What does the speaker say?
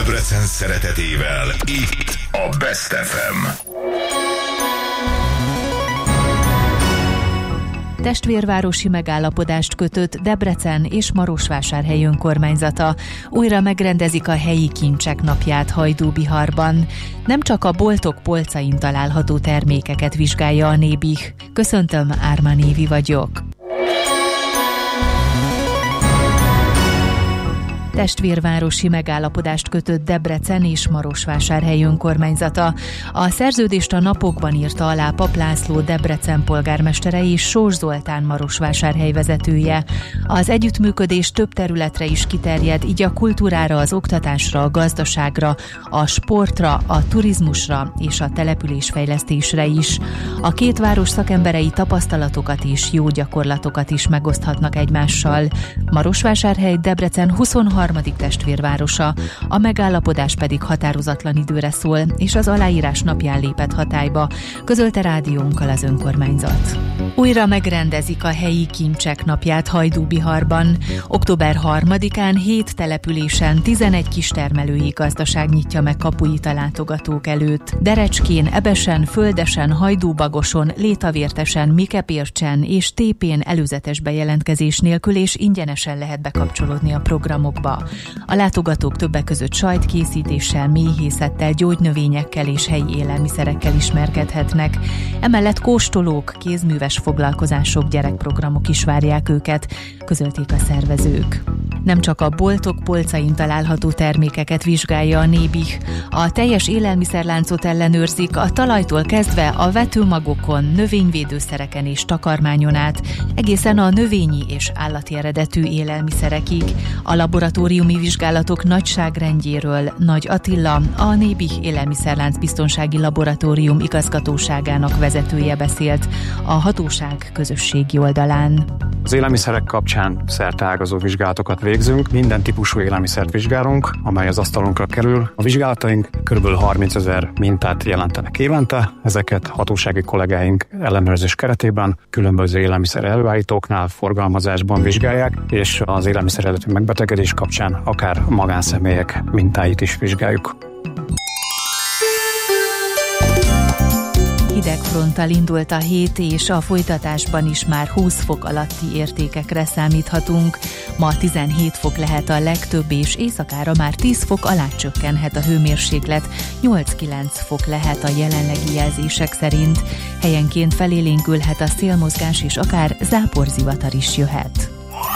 Debrecen szeretetével, itt a Best FM. Testvérvárosi megállapodást kötött Debrecen és Marosvásárhely önkormányzata. Újra megrendezik a helyi kincsek napját Hajdúbiharban. Nem csak a boltok polcain található termékeket vizsgálja a Nébih. Köszöntöm, Ármán Évi vagyok. Testvérvárosi megállapodást kötött Debrecen és Marosvásárhely önkormányzata. A szerződést a napokban írta alá Pap László Debrecen polgármestere és Sós Zoltán Marosvásárhely vezetője. Az együttműködés több területre is kiterjed, így a kultúrára, az oktatásra, a gazdaságra, a sportra, a turizmusra és a településfejlesztésre is. A két város szakemberei tapasztalatokat és jó gyakorlatokat is megoszthatnak egymással. Marosvásárhely Debrecen 23. testvérvárosa, a megállapodás pedig határozatlan időre szól, és az aláírás napján lépett hatályba, közölte rádiónkkal az önkormányzat. Újra megrendezik a helyi kincsek napját Hajdúbiharban. Október 3-án 7 településen 11 kistermelői gazdaság nyitja meg kapuit a látogatók előtt. Derecskén, Ebesen, Földesen, Hajdúbagoson, Létavértesen, Mikepércsen és Tépén előzetes bejelentkezés nélkül és ingyenesen lehet bekapcsolódni a programokba. A látogatók többek között sajtkészítéssel, méhészettel, gyógynövényekkel és helyi élelmiszerekkel ismerkedhetnek. Emellett kóstolók, kézműves foglalkozások, gyerekprogramok is várják őket, közölték a szervezők. Nem csak a boltok polcain található termékeket vizsgálja a Nébih. A teljes élelmiszerláncot ellenőrzik, a talajtól kezdve a vetőmagokon, növényvédőszereken és takarmányon át, egészen a növényi és állati eredetű élelmiszerekig. A laboratóriumi vizsgálatok nagyságrendjéről Nagy Attila, a Nébih Élelmiszerlánc Biztonsági Laboratórium igazgatóságának vezetője beszélt a hatóság közösségi oldalán. Az élelmiszerek kapcsán szerteágazó vizsgálatokat végzünk, minden típusú élelmiszert vizsgálunk, amely az asztalunkra kerül. A vizsgálataink kb. 30 000 mintát jelentenek évente, ezeket hatósági kollégáink ellenőrzés keretében különböző élelmiszer előállítóknál, forgalmazásban vizsgálják, és az élelmiszer eredetű megbetegedés kapcsán akár magánszemélyek mintáit is vizsgáljuk. Hidegfronttal indult a hét, és a folytatásban is már 20 fok alatti értékekre számíthatunk. Ma 17 fok lehet a legtöbb, és éjszakára már 10 fok alá csökkenhet a hőmérséklet, 8-9 fok lehet a jelenlegi jelzések szerint. Helyenként felélénkülhet a szélmozgás, és akár záporzivatar is jöhet.